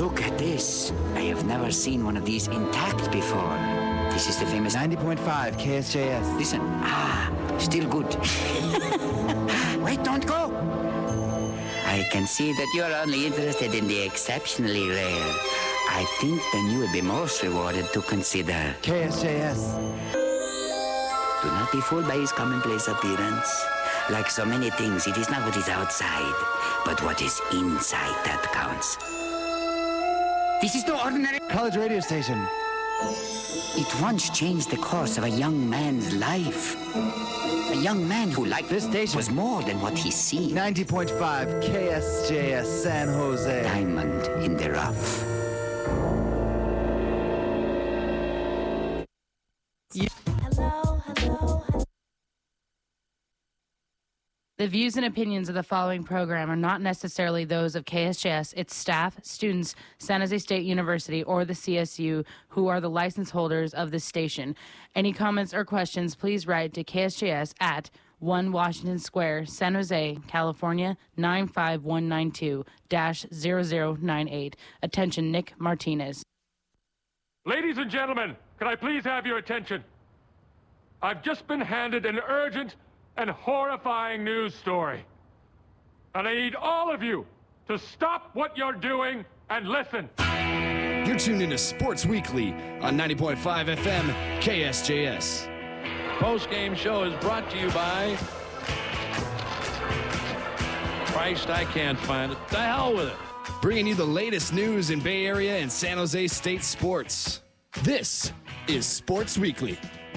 Look at this. I have never seen one of these intact before. This is the famous 90.5 KSJS. Listen. Still good. Wait, don't go. I can see that you're only interested in the exceptionally rare. I think then you would be most rewarded to consider KSJS. Do not be fooled by his commonplace appearance. Like so many things, it is not what is outside, but what is inside that counts. This is no ordinary College radio station. It once changed the course of a young man's life. A young man who, like this station, was more than what he sees. 90.5 KSJS San Jose. Diamond in the rough. The views and opinions of the following program are not necessarily those of KSJS, its staff, students, San Jose State University, or the CSU, who are the license holders of this station. Any comments or questions, please write to KSJS at 1 Washington Square, San Jose, California, 95192-0098. Attention, Nick Martinez. Ladies and gentlemen, can I please have your attention? I've just been handed an urgent and horrifying news story. And I need all of you to stop what you're doing and listen. You're tuned into Sports Weekly on 90.5 FM KSJS. Post-game show is brought to you by Christ, I can't find it. The hell with it. Bringing you the latest news in Bay Area and San Jose State sports. This is Sports Weekly.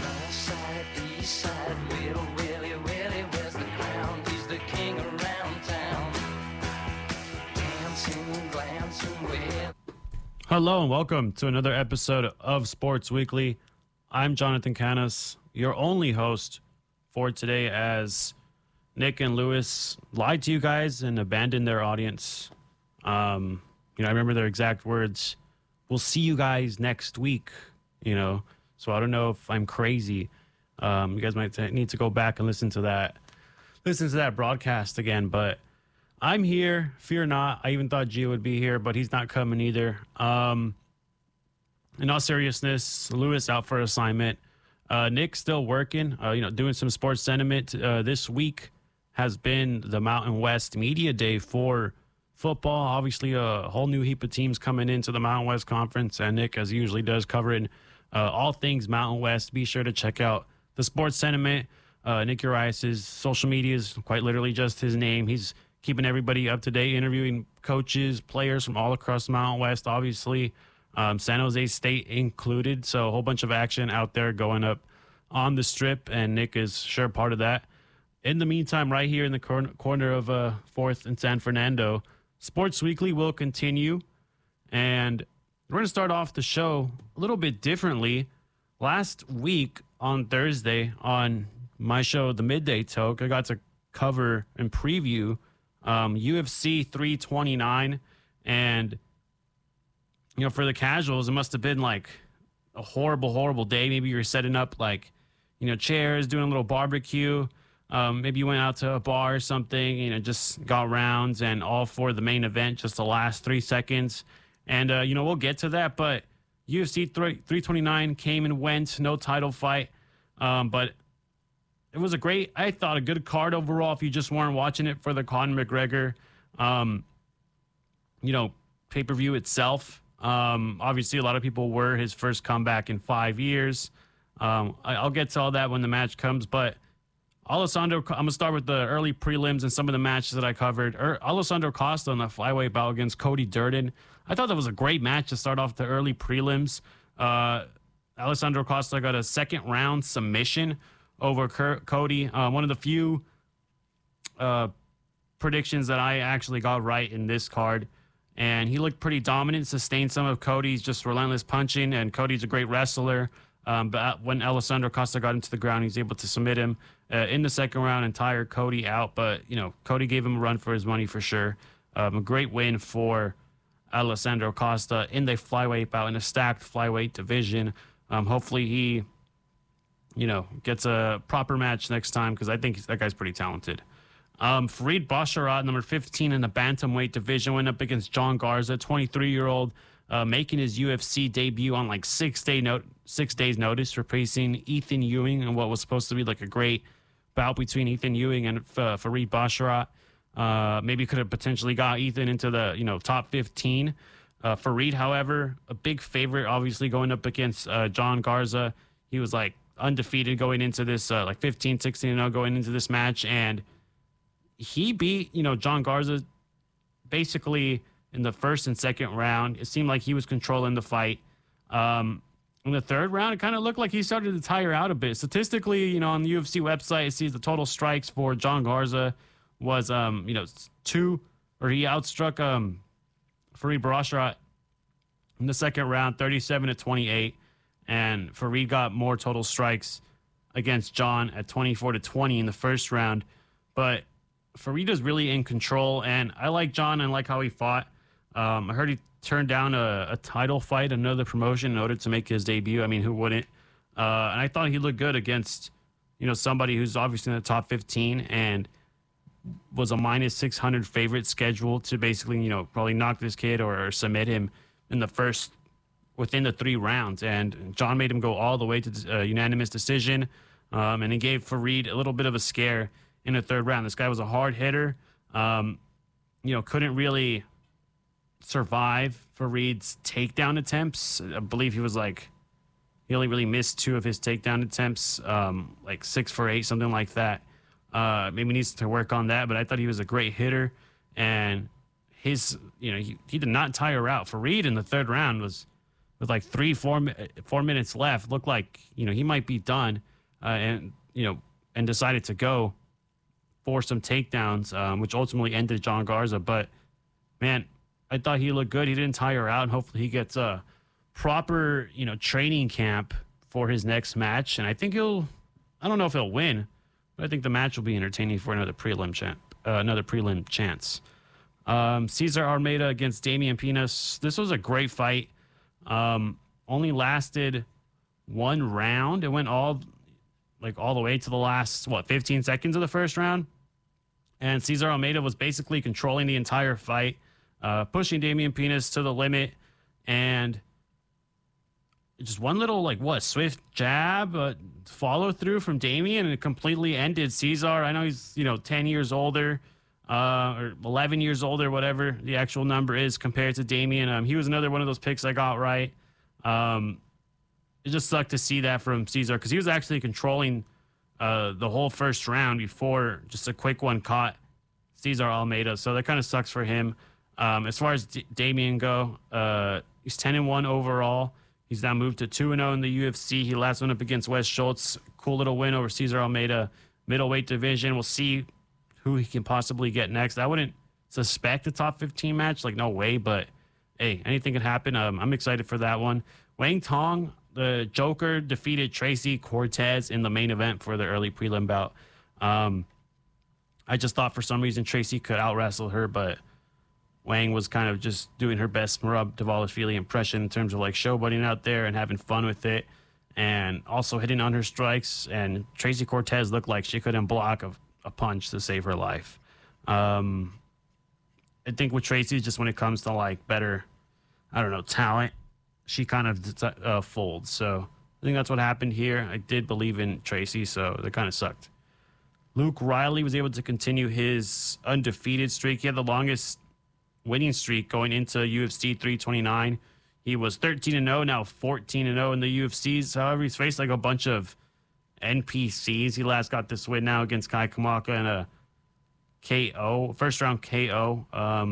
Hello and welcome to another episode of Sports Weekly. I'm Jonathan Canas, your only host for today, as Nick and Lewis lied to you guys and abandoned their audience. I remember their exact words. We'll see you guys next week, So I don't know if I'm crazy. You guys might need to go back and listen to that broadcast again, but I'm here. Fear not. I even thought Gio would be here, but he's not coming either. In all seriousness, Lewis out for assignment. Nick's still working, doing some sports sentiment. This week has been the Mountain West Media Day for football. Obviously, a whole new heap of teams coming into the Mountain West Conference, and Nick, as he usually does, covering all things Mountain West. Be sure to check out the sports sentiment. Nick Urias' social media is quite literally just his name. He's keeping everybody up to date, interviewing coaches, players from all across the Mountain West, obviously, San Jose State included. So a whole bunch of action out there going up on the Strip, and Nick is sure part of that. In the meantime, right here in the corner of 4th and San Fernando, Sports Weekly will continue, and we're going to start off the show a little bit differently. Last week on Thursday on my show, The Midday Toke, I got to cover and preview UFC 329, and for the casuals, it must have been like a horrible day. Maybe you're setting up chairs, doing a little barbecue. Maybe you went out to a bar or something, just got rounds, and all for the main event, just the last 3 seconds. And we'll get to that, but UFC 329 came and went, no title fight, but it was a good card overall if you just weren't watching it for the Conor McGregor, pay-per-view itself. Obviously, a lot of people were his first comeback in 5 years. I'll get to all that when the match comes, but Alessandro, I'm going to start with the early prelims and some of the matches that I covered. Alessandro Costa in the flyweight bout against Cody Durden. I thought that was a great match to start off the early prelims. Alessandro Costa got a second-round submission over Cody. One of the few predictions that I actually got right in this card. And he looked pretty dominant, sustained some of Cody's just relentless punching, and Cody's a great wrestler. But when Alessandro Costa got into the ground, he was able to submit him in the second round and tire Cody out. But, Cody gave him a run for his money for sure. A great win for Alessandro Costa in the flyweight bout, in a stacked flyweight division. Hopefully he, gets a proper match next time, because I think that guy's pretty talented. Farid Basharat, number 15 in the bantamweight division, went up against John Garza, 23-year-old, making his UFC debut on like 6 days notice, replacing Ethan Ewing in what was supposed to be like a great bout between Ethan Ewing and Farid Basharat. Maybe could have potentially got Ethan into the top 15. Farid, however, a big favorite, obviously going up against John Garza. He was like undefeated going into this, like 15, 16-0 going into this match, and he beat John Garza basically in the first and second round. It seemed like he was controlling the fight. In the third round, it kind of looked like he started to tire out a bit. Statistically, on the UFC website, it sees the total strikes for John Garza was 2, or he outstruck Farid Basharat in the second round, 37-28, and Farid got more total strikes against John at 24-20 in the first round. But Farid is really in control, and I like John and like how he fought. I heard he turned down a title fight, another promotion, in order to make his debut. I mean, who wouldn't? And I thought he looked good against, somebody who's obviously in the top 15 and was a minus 600 favorite scheduled to basically, probably knock this kid or submit him in within the 3 rounds. And John made him go all the way to unanimous decision. And he gave Farid a little bit of a scare in the third round. This guy was a hard hitter. Couldn't really survive Farid's takedown attempts. I believe he only really missed 2 of his takedown attempts, like 6 for 8, something like that. Maybe needs to work on that, but I thought he was a great hitter, and he did not tire out. Farid in the third round was with like 4 minutes left, looked like he might be done, and decided to go for some takedowns, which ultimately ended John Garza. But man, I thought he looked good. He didn't tire out, and hopefully he gets a proper training camp for his next match. And I think I don't know if he'll win, but I think the match will be entertaining for another prelim chance. Cesar Almeida against Damian Pinas. This was a great fight. Only lasted 1 round. It went all the way to the last 15 seconds of the first round. And Cesar Almeida was basically controlling the entire fight, pushing Damian Pinas to the limit, and just one little swift jab, follow through from Damian, and it completely ended Cesar. I know he's 10 years older, or 11 years older, whatever the actual number is compared to Damian. He was another one of those picks I got right. It just sucked to see that from Cesar, because he was actually controlling the whole first round before just a quick one caught Cesar Almeida. So that kind of sucks for him. As far as Damian go, he's 10-1 overall. He's now moved to 2-0 in the UFC. He last went up against Wes Schultz. Cool little win over Cesar Almeida, middleweight division. We'll see who he can possibly get next. I wouldn't suspect a top 15 match, no way, but hey, anything can happen. I'm excited for that one. Wang Tong, the Joker, defeated Tracy Cortez in the main event for the early prelim bout. I just thought for some reason Tracy could out-wrestle her, but Wang was kind of just doing her best Merab Dvalishvili impression in terms of showboating out there and having fun with it, and also hitting on her strikes. And Tracy Cortez looked like she couldn't block a punch to save her life. I think with Tracy, just when it comes to better, talent, she kind of folds. So I think that's what happened here. I did believe in Tracy, so that kind of sucked. Luke Riley was able to continue his undefeated streak. He had the longest winning streak going into UFC 329. He was 13-0, now 14-0 in the UFCs. However, he's faced a bunch of NPCs. He last got this win now against Kai Kamaka in a KO, first round KO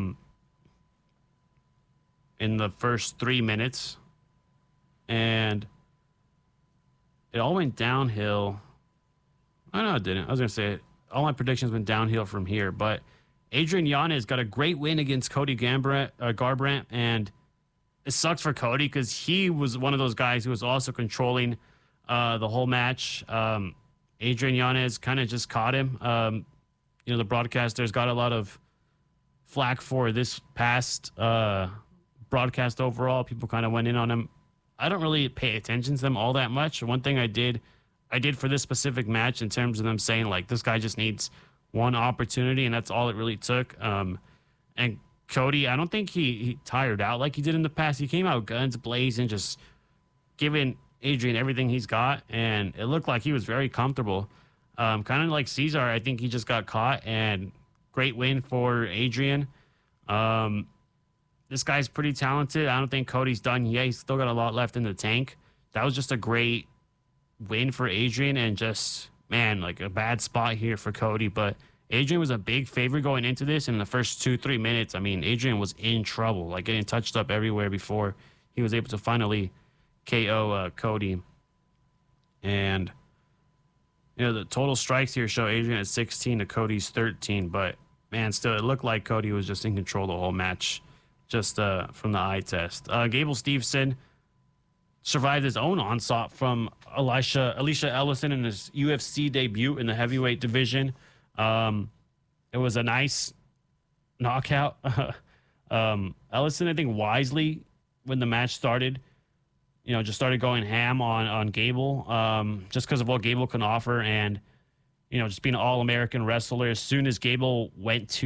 in the first 3 minutes. And it all went downhill. Oh, no, it didn't. I was going to say, all my predictions went downhill from here, but Adrian Yanez got a great win against Cody Garbrandt, and it sucks for Cody because he was one of those guys who was also controlling the whole match. Adrian Yanez kind of just caught him. The broadcasters got a lot of flack for this past broadcast overall. People kind of went in on him. I don't really pay attention to them all that much. One thing I did for this specific match in terms of them saying this guy just needs one opportunity, and that's all it really took. And Cody, I don't think he tired out like he did in the past. He came out guns blazing, just giving Adrian everything he's got, and it looked like he was very comfortable. Kind of like Cesar, I think he just got caught, and great win for Adrian. This guy's pretty talented. I don't think Cody's done yet. He's still got a lot left in the tank. That was just a great win for Adrian, and just, man, like a bad spot here for Cody. But Adrian was a big favorite going into this. In the first 2-3 minutes, I mean, Adrian was in trouble, like getting touched up everywhere before he was able to finally KO Cody. And, you know, the total strikes here show Adrian at 16 to Cody's 13. But, man, still, it looked like Cody was just in control the whole match, just from the eye test. Gable Steveson survived his own onslaught from Alicia Ellison in his UFC debut in the heavyweight division. It was a nice knockout. Ellison, I think, wisely, when the match started, you know, just started going ham on Gable, just because of what Gable can offer, and, you know, just being an all-American wrestler. As soon as Gable went to